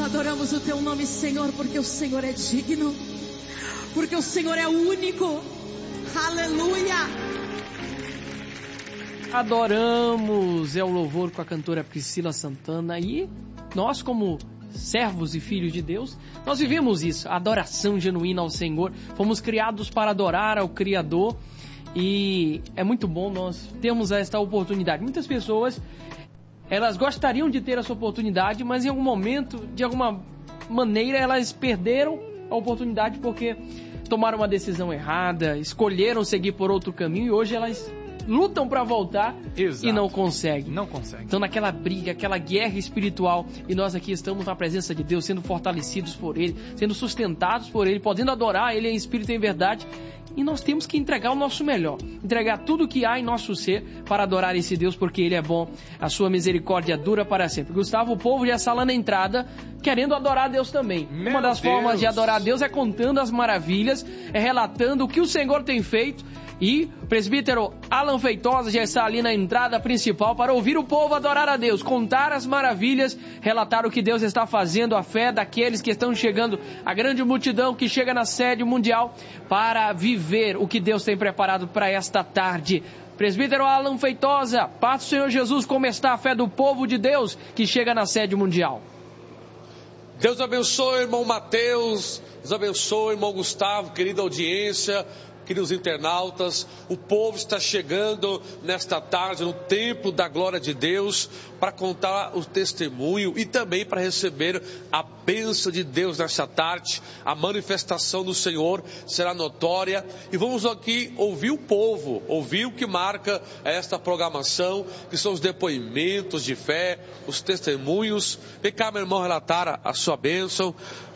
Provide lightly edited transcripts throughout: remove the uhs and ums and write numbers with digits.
adoramos o teu nome, Senhor, porque o Senhor é digno, porque o Senhor é único. Aleluia. Adoramos, é o louvor com a cantora Priscila Santana. E nós, como servos e filhos de Deus, nós vivemos isso, a adoração genuína ao Senhor. Fomos criados para adorar ao Criador e é muito bom nós termos esta oportunidade. Muitas pessoas, elas gostariam de ter essa oportunidade, mas em algum momento, de alguma maneira, elas perderam a oportunidade porque tomaram uma decisão errada, escolheram seguir por outro caminho e hoje elas lutam para voltar. Exato. E não conseguem. Não conseguem. Então naquela briga, aquela guerra espiritual, e nós aqui estamos na presença de Deus, sendo fortalecidos por Ele, sendo sustentados por Ele, podendo adorar Ele em espírito e em verdade. E nós temos que entregar o nosso melhor, entregar tudo o que há em nosso ser para adorar esse Deus, porque Ele é bom, a sua misericórdia dura para sempre. Gustavo, o povo já está lá na entrada, querendo adorar a Deus também. Uma das formas de adorar a Deus é contando as maravilhas, é relatando o que o Senhor tem feito. E o presbítero Alan Feitosa já está ali na entrada principal para ouvir o povo adorar a Deus, contar as maravilhas, relatar o que Deus está fazendo, a fé daqueles que estão chegando, a grande multidão que chega na sede mundial para viver o que Deus tem preparado para esta tarde. Presbítero Alan Feitosa, paz do Senhor Jesus, como está a fé do povo de Deus que chega na sede mundial? Deus abençoe, irmão Mateus, Deus abençoe, irmão Gustavo, querida audiência, queridos internautas. O povo está chegando nesta tarde no templo da glória de Deus para contar o testemunho e também para receber a bênção de Deus nesta tarde. A manifestação do Senhor será notória e vamos aqui ouvir o povo, ouvir o que marca esta programação, que são os depoimentos de fé, os testemunhos. Vem cá, meu irmão, relatar a sua bênção.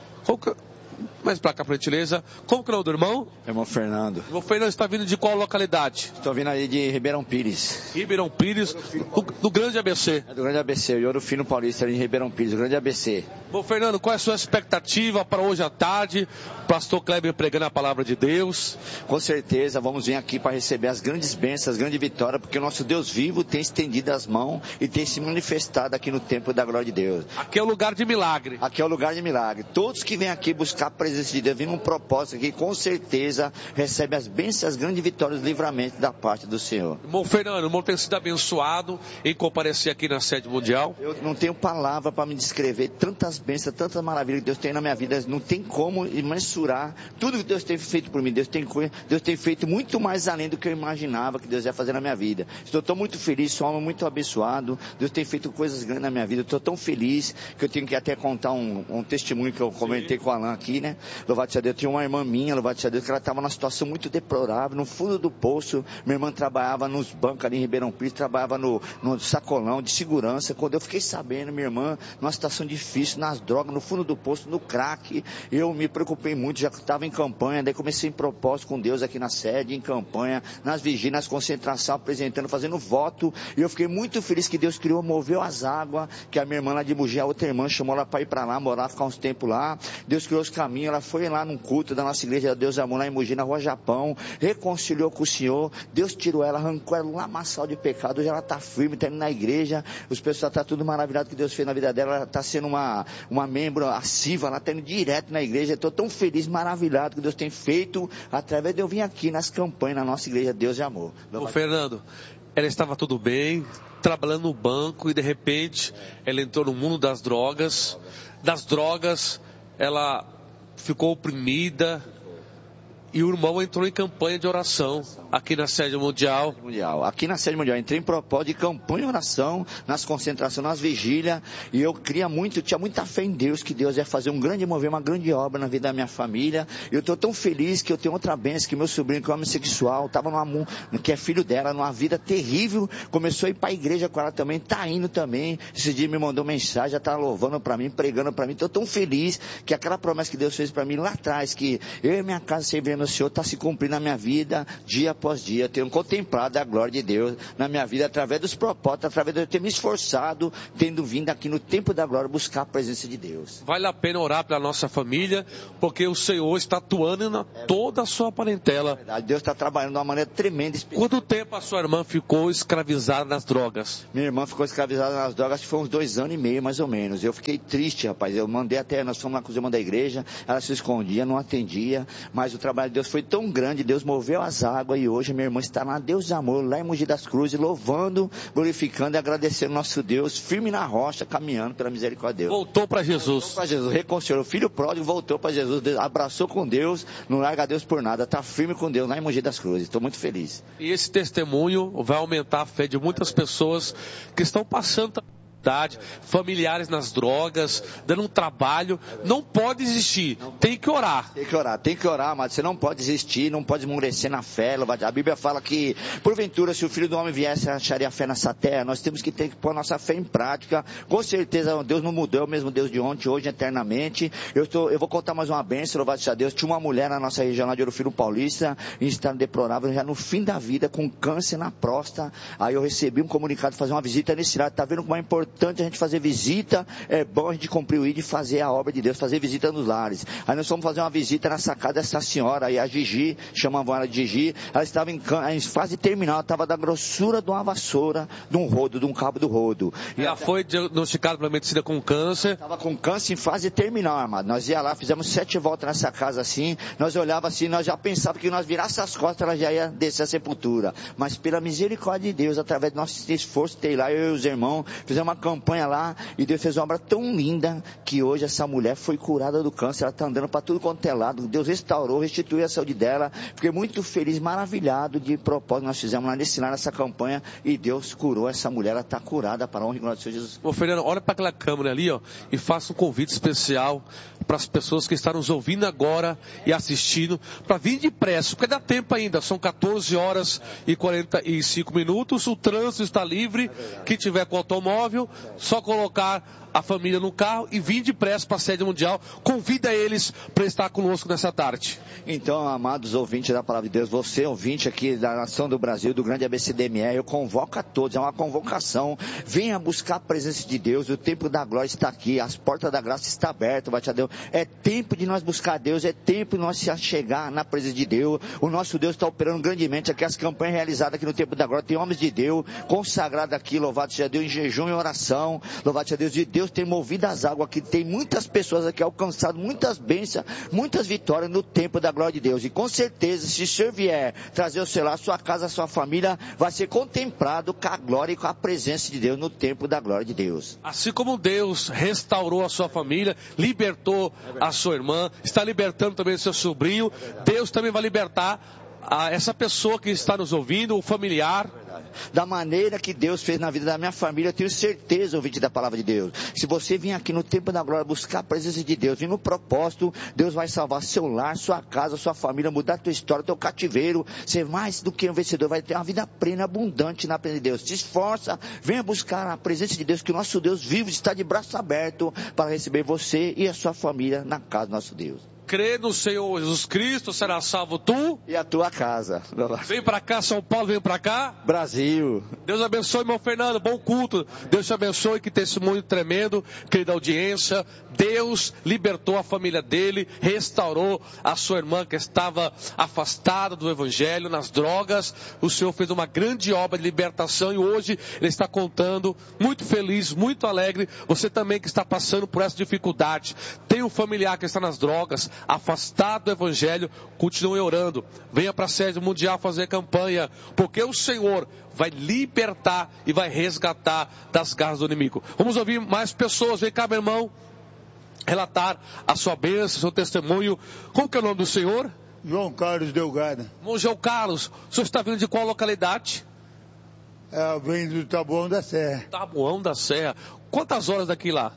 Mais pra cá, por gentileza. Como que é o nome do irmão? Irmão Fernando. Irmão Fernando, está vindo de qual localidade? Estou vindo aí de Ribeirão Pires. Ribeirão Pires, do Grande ABC. É do Grande ABC, o Ouro Fino Paulista, ali em Ribeirão Pires, o Grande ABC. Bom, Fernando, qual é a sua expectativa para hoje à tarde? Pastor Kleber pregando a palavra de Deus. Com certeza, vamos vir aqui para receber as grandes bênçãos, as grandes vitórias, porque o nosso Deus vivo tem estendido as mãos e tem se manifestado aqui no templo da glória de Deus. Aqui é o lugar de milagre. Aqui é o lugar de milagre. Todos que vêm aqui buscar a presença de Deus, vêm num propósito aqui, com certeza recebem as bênçãos, as grandes vitórias, os livramentos da parte do Senhor. Irmão Fernando, o irmão tem sido abençoado em comparecer aqui na sede mundial. Eu não tenho palavra para me descrever tantas bênçãos, tantas maravilhas que Deus tem na minha vida. Não tem como mensurar tudo que Deus tem feito por mim. Deus tem feito muito mais além do que eu imaginava que Deus ia fazer na minha vida. Estou muito feliz, sou um homem muito abençoado. Deus tem feito coisas grandes na minha vida. Estou tão feliz que eu tenho que até contar um testemunho que eu comentei com o Alan aqui, né? Louvado seja Deus, eu tinha uma irmã minha, louvado seja Deus, que ela estava numa situação muito deplorável, no fundo do poço. Minha irmã trabalhava nos bancos ali em Ribeirão Pires, trabalhava no sacolão de segurança. Quando eu fiquei sabendo, minha irmã, numa situação difícil, nas drogas, no fundo do poço, no crack, eu me preocupei muito, já estava em campanha, daí comecei em propósito com Deus aqui na sede, em campanha, nas vigílias, nas concentrações, apresentando, fazendo voto, e eu fiquei muito feliz que Deus criou, moveu as águas, que a minha irmã lá de Mogi, a outra irmã, chamou ela para ir para lá, morar, ficar uns tempos lá. Deus criou os caminhos, ela foi lá num culto da nossa igreja, Deus Amor, lá em Mogi, na Rua Japão, reconciliou com o Senhor, Deus tirou ela, arrancou ela um lamaçal de pecado, hoje ela está firme, está indo na igreja, os pessoal estão tudo maravilhado que Deus fez na vida dela, ela está sendo uma membro assiva, ela está indo direto na igreja. Estou tão feliz, maravilhado que Deus tem feito, através de eu vir aqui nas campanhas, na nossa igreja, Deus e Amor. Ô Fernando, ela estava tudo bem, trabalhando no banco, e de repente ela entrou no mundo das drogas. Das drogas, ela ficou oprimida, e o irmão entrou em campanha de oração aqui na sede mundial. Aqui na sede mundial, entrei em propósito de campanha de oração, nas concentrações, nas vigílias, e eu tinha muita fé em Deus, que Deus ia fazer um grande mover, uma grande obra na vida da minha família. Eu estou tão feliz que eu tenho outra bênção, que meu sobrinho, que é homossexual, que é filho dela, numa vida terrível, começou a ir para a igreja com ela também, está indo também. Esse dia me mandou mensagem, já está louvando para mim, pregando para mim. Estou tão feliz que aquela promessa que Deus fez para mim lá atrás, que eu e minha casa serviremos do Senhor está se cumprindo na minha vida, dia após dia. Eu tenho contemplado a glória de Deus na minha vida, através dos propósitos, através de eu ter me esforçado, tendo vindo aqui no tempo da glória buscar a presença de Deus. Vale a pena orar pela nossa família, porque o Senhor está atuando em toda a sua parentela. Deus está trabalhando de uma maneira tremenda. Quanto tempo a sua irmã ficou escravizada nas drogas? Minha irmã ficou escravizada nas drogas, acho que foi uns 2 anos e meio, mais ou menos. Eu fiquei triste, rapaz. Eu mandei até, nós fomos lá com os irmãos da igreja, ela se escondia, não atendia, mas o trabalho de Deus foi tão grande, Deus moveu as águas e hoje minha irmã está lá, Deus de amor, lá em Mogi das Cruzes, louvando, glorificando e agradecendo nosso Deus, firme na rocha, caminhando pela misericórdia de Deus. Voltou para Jesus. Voltou para Jesus, reconciliou. O filho pródigo voltou para Jesus, abraçou com Deus, não larga Deus por nada, está firme com Deus lá em Mogi das Cruzes. Estou muito feliz. E esse testemunho vai aumentar a fé de muitas pessoas que estão passando familiares nas drogas, dando um trabalho. Não pode desistir, tem que orar. Tem que orar, mas você não pode desistir, não pode esmorecer na fé. A Bíblia fala que, porventura, se o Filho do Homem viesse, acharia fé nessa terra. Nós temos que ter que pôr nossa fé em prática. Com certeza, Deus não mudou, é o mesmo Deus de ontem, hoje, eternamente. Eu vou contar mais uma bênção, louvado seja Deus. Tinha uma mulher na nossa região lá de Ouro Fino Paulista, em estado deplorável, já no fim da vida, com câncer na próstata. Aí eu recebi um comunicado, fazer uma visita nesse lado. Tá vendo como é importante a gente fazer visita? É bom a gente cumprir o ID e fazer a obra de Deus, fazer visita nos lares. Aí nós fomos fazer uma visita na sacada dessa senhora aí, a Gigi, chamavam ela de Gigi. Ela estava em fase terminal, estava da grossura de uma vassoura, de um rodo, de um cabo do rodo. Ela foi diagnosticada pela medicina com câncer. Estava com câncer em fase terminal, amado. Nós ia lá, fizemos 7 voltas nessa casa assim, nós olhava assim, nós já pensávamos que nós virássemos as costas, ela já ia descer a sepultura. Mas pela misericórdia de Deus, através do nosso esforço, tem lá, eu e os irmãos, fizemos uma campanha lá, e Deus fez uma obra tão linda, que hoje essa mulher foi curada do câncer, ela está andando para tudo quanto é lado. Deus restaurou, restituiu a saúde dela. Fiquei muito feliz, maravilhado de propósito nós fizemos lá nessa campanha, e Deus curou essa mulher, ela está curada para a honra e glória do Senhor Jesus. Ô Fernando, olha para aquela câmera ali, ó, e faça um convite especial para as pessoas que estão nos ouvindo agora e assistindo, para vir depressa, porque dá tempo ainda, são 14 horas e 45 minutos, o trânsito está livre, quem tiver com automóvel, só colocar a família no carro e vir depressa para a sede mundial. Convida eles para estar conosco nessa tarde. Então, amados ouvintes da Palavra de Deus, você ouvinte aqui da nação do Brasil, do grande ABCDME, eu convoco a todos, é uma convocação, venha buscar a presença de Deus, o tempo da glória está aqui, as portas da graça estão abertas, vai te Deus. É tempo de nós buscar Deus, é tempo de nós se achegar na presença de Deus. O nosso Deus está operando grandemente aqui, as campanhas realizadas aqui no tempo da glória, tem homens de Deus consagrados aqui, louvado seja Deus, em jejum e oração, louvado seja Deus, de Deus tem movido as águas aqui, tem muitas pessoas aqui alcançado muitas bênçãos, muitas vitórias no tempo da glória de Deus, e com certeza, se o Senhor vier trazer o seu lar, sua casa, sua família, vai ser contemplado com a glória e com a presença de Deus no tempo da glória de Deus. Assim como Deus restaurou a sua família, libertou a sua irmã, está libertando também o seu sobrinho, Deus também vai libertar essa pessoa que está nos ouvindo, o familiar. Da maneira que Deus fez na vida da minha família, eu tenho certeza, ouvinte da palavra de Deus. Se você vir aqui no tempo da glória buscar a presença de Deus, vir no propósito, Deus vai salvar seu lar, sua casa, sua família, mudar a tua história, teu cativeiro, ser mais do que um vencedor, vai ter uma vida plena, abundante na presença de Deus. Se esforça, venha buscar a presença de Deus, que o nosso Deus vivo está de braço aberto para receber você e a sua família na casa do nosso Deus. Crê no Senhor Jesus Cristo, será salvo tu e a tua casa. Vem para cá, São Paulo, vem para cá, Brasil. Deus abençoe, irmão Fernando, bom culto. Deus te abençoe, que testemunho tremendo, querida audiência. Deus libertou a família dele, restaurou a sua irmã que estava afastada do evangelho, nas drogas. O Senhor fez uma grande obra de libertação e hoje ele está contando, muito feliz, muito alegre. Você também que está passando por essa dificuldade, tem um familiar que está nas drogas, afastado do evangelho, continue orando. Venha para a sede mundial fazer campanha, porque o Senhor vai libertar e vai resgatar das garras do inimigo. Vamos ouvir mais pessoas. Vem cá, meu irmão, relatar a sua bênção, seu testemunho. Como que é o nome do senhor? João Carlos Delgado. Irmão João Carlos, o senhor está vindo de qual localidade? Vem do Taboão da Serra. Taboão da Serra. Quantas horas daqui lá?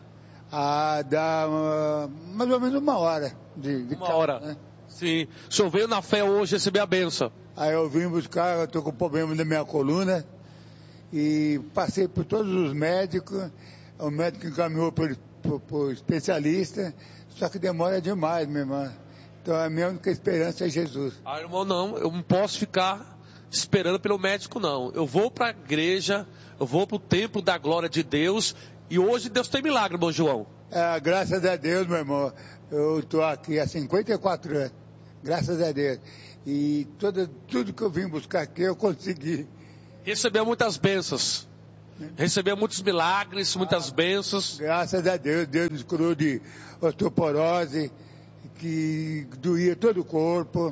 Dá mais ou menos 1 hora. Uma hora? Né? Sim. O senhor veio na fé hoje receber a bênção. Aí eu vim buscar, eu estou com problema na minha coluna e passei por todos os médicos. O médico encaminhou para o especialista, só que demora demais, minha irmã. Então a minha única esperança é Jesus. Ah, irmão, não, eu não posso ficar esperando pelo médico, não. Eu vou para a igreja, eu vou para o templo da glória de Deus, e hoje Deus tem milagre, irmão João. Graças a Deus, meu irmão, eu estou aqui há 54 anos, graças a Deus. E tudo que eu vim buscar aqui eu consegui. Recebeu muitas bênçãos, recebeu muitos milagres, muitas bênçãos. Graças a Deus, Deus nos curou de osteoporose, que doía todo o corpo.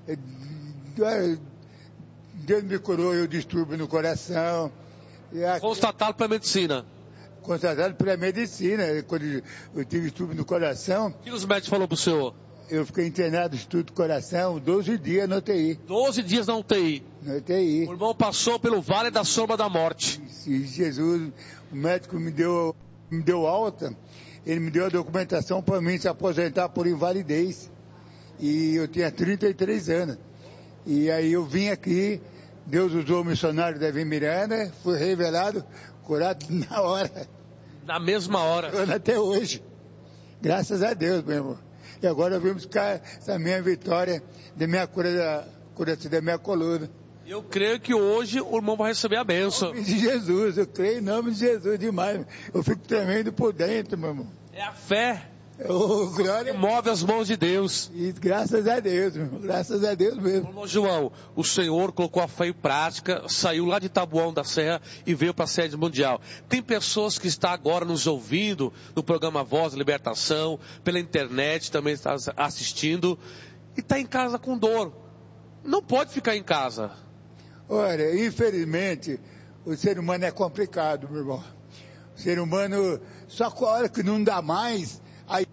Deus me curou eu distúrbio no coração. Constatado pela medicina. Constatado pela medicina. Quando eu tive distúrbio no coração. O que os médicos falaram para o senhor? Eu fiquei internado em estudo do coração 12 dias na UTI. 12 dias na UTI. Na UTI. O irmão passou pelo vale da sombra da morte. E Jesus, o médico me deu alta. Ele me deu a documentação para mim se aposentar por invalidez. E eu tinha 33 anos. E aí eu vim aqui, Deus usou o missionário Davi Miranda, fui revelado, curado na hora. Na mesma hora. Até hoje. Graças a Deus, meu irmão. E agora eu vim buscar essa minha vitória da minha cura da minha coluna. Eu creio que hoje o irmão vai receber a bênção. Em nome de Jesus, eu creio em nome de Jesus demais. Eu fico tremendo por dentro, meu irmão. É a fé glória que move as mãos de Deus. E graças a Deus, meu irmão. Graças a Deus mesmo. Irmão João, o Senhor colocou a fé em prática, saiu lá de Taboão da Serra e veio para a sede mundial. Tem pessoas que estão agora nos ouvindo no programa Voz da Libertação, pela internet também está assistindo e está em casa com dor. Não pode ficar em casa. Olha, infelizmente, o ser humano é complicado, meu irmão. O ser humano, só com a hora que não dá mais, aí...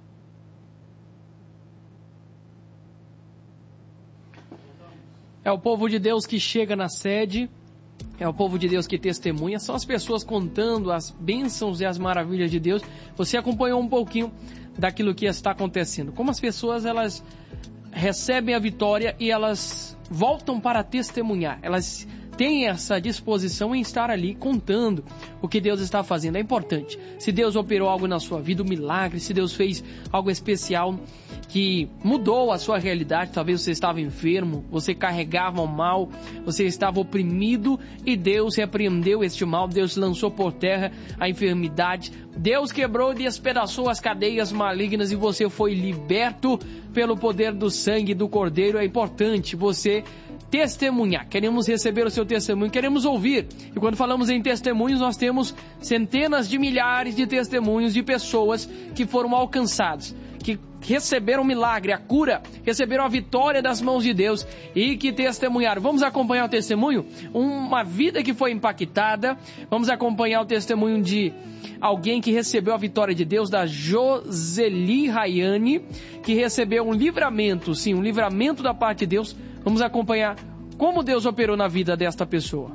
É o povo de Deus que chega na sede, é o povo de Deus que testemunha, são as pessoas contando as bênçãos e as maravilhas de Deus. Você acompanhou um pouquinho daquilo que está acontecendo. Como as pessoas, elas recebem a vitória e elas voltam para testemunhar. Elas têm essa disposição em estar ali contando o que Deus está fazendo. É importante. Se Deus operou algo na sua vida, um milagre, se Deus fez algo especial que mudou a sua realidade, talvez você estava enfermo, você carregava o mal, você estava oprimido e Deus repreendeu este mal, Deus lançou por terra a enfermidade, Deus quebrou e despedaçou as cadeias malignas e você foi liberto pelo poder do sangue do Cordeiro. É importante você testemunhar. Queremos receber o seu testemunho, queremos ouvir. E quando falamos em testemunhos, nós temos centenas de milhares de testemunhos de pessoas que foram alcançadas, que receberam o milagre, a cura, receberam a vitória das mãos de Deus e que testemunharam. Vamos acompanhar o testemunho? Uma vida que foi impactada. Vamos acompanhar o testemunho de alguém que recebeu a vitória de Deus, da Joseli Rayane, que recebeu um livramento, sim, um livramento da parte de Deus. Vamos acompanhar como Deus operou na vida desta pessoa.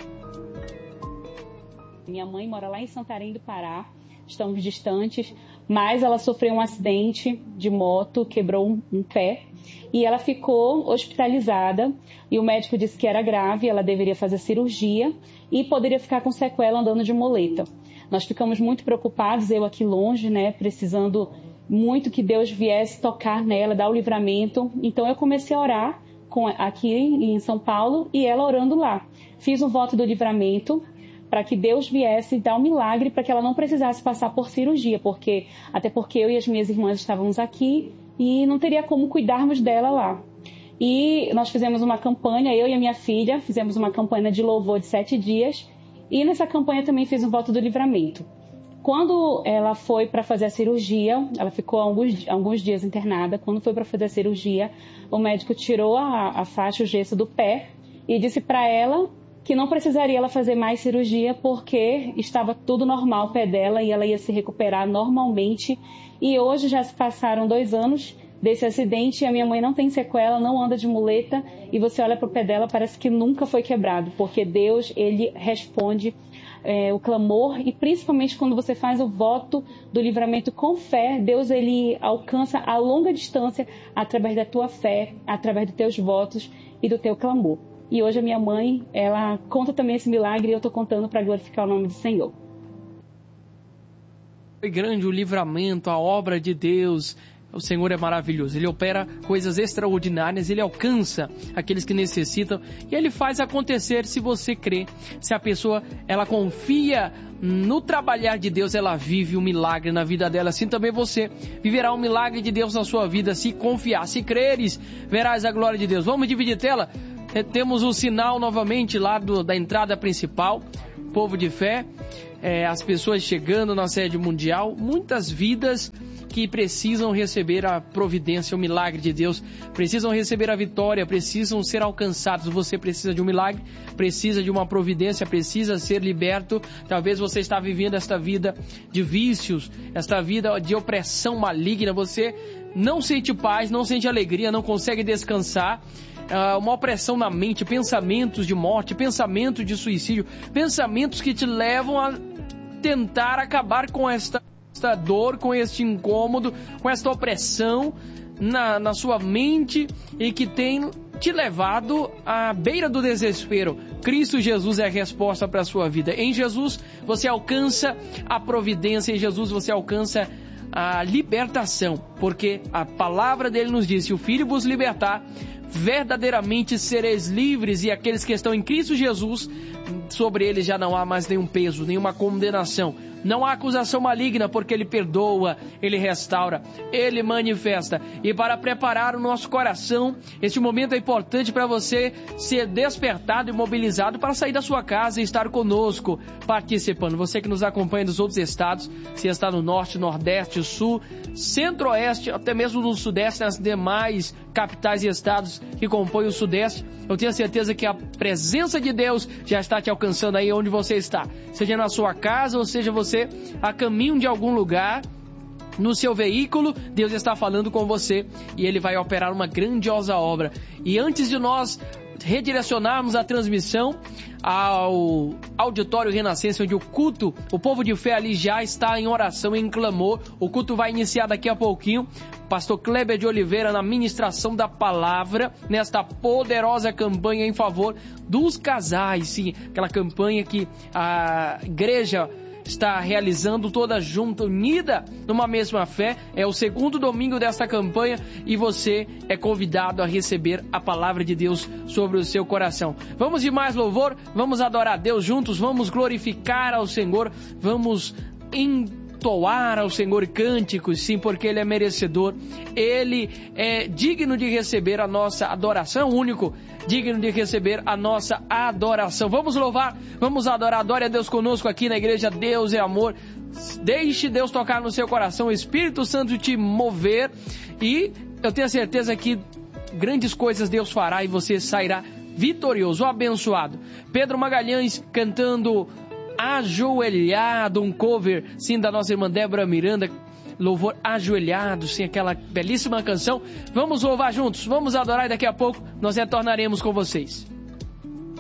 Minha mãe mora lá em Santarém do Pará, estamos distantes, mas ela sofreu um acidente de moto, quebrou um pé e ela ficou hospitalizada e o médico disse que era grave, ela deveria fazer cirurgia e poderia ficar com sequela andando de muleta. Nós ficamos muito preocupados, eu aqui longe, precisando muito que Deus viesse tocar nela, dar o livramento. Então eu comecei a orar aqui em São Paulo e ela orando lá. Fiz um voto do livramento para que Deus viesse dar um milagre para que ela não precisasse passar por cirurgia, até porque eu e as minhas irmãs estávamos aqui e não teria como cuidarmos dela lá. E nós fizemos uma campanha, eu e a minha filha, fizemos uma campanha de louvor de 7 dias e nessa campanha também fiz um voto do livramento. Quando ela foi para fazer a cirurgia, ela ficou alguns dias internada. Quando foi para fazer a cirurgia, o médico tirou a faixa, o gesso do pé e disse para ela que não precisaria ela fazer mais cirurgia porque estava tudo normal o pé dela e ela ia se recuperar normalmente. E hoje já se passaram 2 anos desse acidente e a minha mãe não tem sequela, não anda de muleta e você olha para o pé dela, parece que nunca foi quebrado, porque Deus, ele responde o clamor e principalmente quando você faz o voto do livramento com fé, Deus, ele alcança a longa distância através da tua fé, através dos teus votos e do teu clamor. E hoje a minha mãe, ela conta também esse milagre e eu estou contando para glorificar o nome do Senhor. Foi grande o livramento, a obra de Deus O Senhor é maravilhoso, Ele opera coisas extraordinárias, Ele alcança aqueles que necessitam e Ele faz acontecer se você crê. Se a pessoa, ela confia no trabalhar de Deus, ela vive um milagre na vida dela. Assim também você viverá um milagre de Deus na sua vida, se confiar. Se creres, verás a glória de Deus. Vamos dividir tela? Temos o sinal novamente lá da entrada principal, povo de fé, as pessoas chegando na sede mundial, muitas vidas que precisam receber a providência, o milagre de Deus, precisam receber a vitória, precisam ser alcançados. Você precisa de um milagre, precisa de uma providência, precisa ser liberto. Talvez você está vivendo esta vida de vícios, esta vida de opressão maligna, você não sente paz, não sente alegria, não consegue descansar. Uma opressão na mente, pensamentos de morte, pensamento de suicídio, pensamentos que te levam a tentar acabar com esta dor, com este incômodo, com esta opressão na sua mente e que tem te levado à beira do desespero. Cristo Jesus é a resposta para a sua vida. Em Jesus você alcança a providência, em Jesus você alcança a libertação, porque a palavra dele nos diz: se o Filho vos libertar, verdadeiramente sereis livres. E aqueles que estão em Cristo Jesus, sobre eles já não há mais nenhum peso, nenhuma condenação. Não há acusação maligna, porque Ele perdoa, Ele restaura, Ele manifesta. E para preparar o nosso coração, este momento é importante para você ser despertado e mobilizado para sair da sua casa e estar conosco, participando. Você que nos acompanha dos outros estados, se está no norte, nordeste, sul, centro-oeste, até mesmo no sudeste, nas demais capitais e estados que compõem o sudeste, eu tenho certeza que a presença de Deus já está te alcançando aí onde você está. Seja na sua casa, ou seja você a caminho de algum lugar, no seu veículo, Deus está falando com você e Ele vai operar uma grandiosa obra. E antes de nós redirecionarmos a transmissão ao Auditório Renascença, onde o culto, o povo de fé ali já está em oração, em clamor. O culto vai iniciar daqui a pouquinho. Pastor Kleber de Oliveira na ministração da palavra, nesta poderosa campanha em favor dos casais. Sim, aquela campanha que a igreja está realizando toda junta, unida numa mesma fé. É o segundo domingo desta campanha e você é convidado a receber a palavra de Deus sobre o seu coração. Vamos de mais louvor, vamos adorar a Deus juntos, vamos glorificar ao Senhor, vamos entoar ao Senhor cânticos, sim, porque Ele é merecedor, Ele é digno de receber a nossa adoração, único, digno de receber a nossa adoração. Vamos louvar, vamos adorar, adore a Deus conosco aqui na igreja. Deus é amor, deixe Deus tocar no seu coração, o Espírito Santo te mover e eu tenho certeza que grandes coisas Deus fará e você sairá vitorioso, abençoado. Pedro Magalhães cantando Ajoelhado, um cover, sim, da nossa irmã Débora Miranda, louvor Ajoelhado, sim, aquela belíssima canção. Vamos louvar juntos, vamos adorar e daqui a pouco nós retornaremos com vocês.